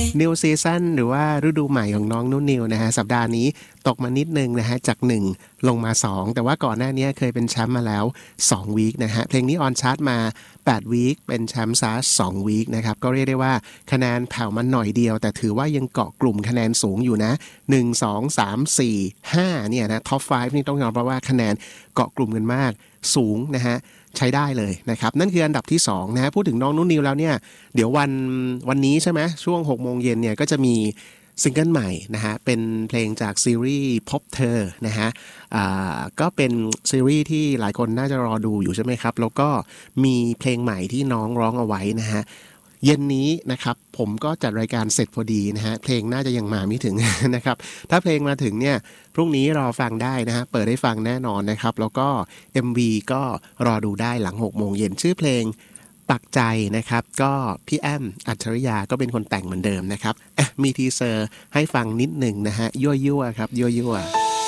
New Season หรือว่าฤดูใหม่ของน้องนุ่นนิวนะฮะสัปดาห์นี้ตกมานิดนึงนะฮะจาก1ลงมา2แต่ว่าก่อนหน้านี้เคยเป็นแชมป์มาแล้ว2วีคนะฮะเพลงนี้ออนชาร์ตมา8วีคเป็นแชมป์ซะ2วีคนะครับก็เรียกได้ว่าคะแนนแผ่วมันหน่อยเดียวแต่ถือว่ายังเกาะกลุ่มคะแนนสูงอยู่นะ1 2 3 4 5เนี่ยนะท็อป5นี่ต้องยอมรับว่าคะแนนเกาะกลุ่มกันมากสูงนะฮะใช้ได้เลยนะครับนั่นคืออันดับที่2นะฮะพูดถึงน้องนุ่นนิวแล้วเนี่ยเดี๋ยววันนี้ใช่ไหมช่วง 6 โมงเย็นเนี่ยก็จะมีซิงเกิลใหม่นะฮะเป็นเพลงจากซีรีส์พบเธอนะฮะก็เป็นซีรีส์ที่หลายคนน่าจะรอดูอยู่ใช่ไหมครับแล้วก็มีเพลงใหม่ที่น้องร้องเอาไว้นะฮะเย็นนี้นะครับผมก็จัดรายการเสร็จพอดีนะฮะเพลงน่าจะยังมาไม่ถึง นะครับถ้าเพลงมาถึงเนี่ยพรุ่งนี้รอฟังได้นะฮะเปิดให้ฟังแน่นอนนะครับแล้วก็ MV ก็รอดูได้หลัง 6 โมงเย็นชื่อเพลงปักใจนะครับก็พี่แอมอัจฉริยาก็เป็นคนแต่งเหมือนเดิมนะครับมีทีเซอร์ให้ฟังนิดหนึ่งนะฮะยั่วๆครับยั่วๆ